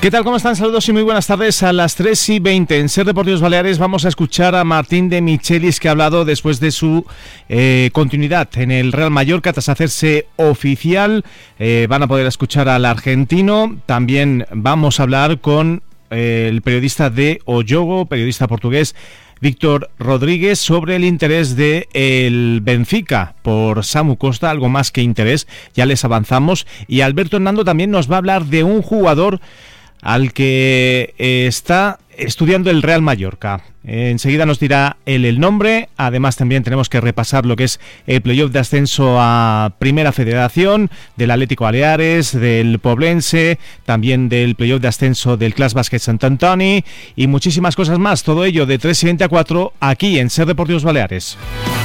¿Qué tal? ¿Cómo están? Saludos y muy buenas tardes. A las 3:20 en Ser Deportivos Baleares vamos a escuchar a Martín de Michelis, que ha hablado después de su continuidad en el Real Mallorca tras hacerse oficial. Van a poder escuchar al argentino. También vamos a hablar con el periodista de O Jogo, periodista portugués, Víctor Rodríguez, sobre el interés de el Benfica por Samu Costa, algo más que interés, ya les avanzamos. Y Alberto Hernando también nos va a hablar de un jugador al que está estudiando el Real Mallorca. Enseguida nos dirá él el nombre. Además también tenemos que repasar lo que es el playoff de ascenso a Primera Federación del Atlético Baleares, del Poblense, también del playoff de ascenso del Clas Básquet Sant Antoni y muchísimas cosas más. Todo ello de 3:20 a 4 aquí en Ser Deportivos Baleares.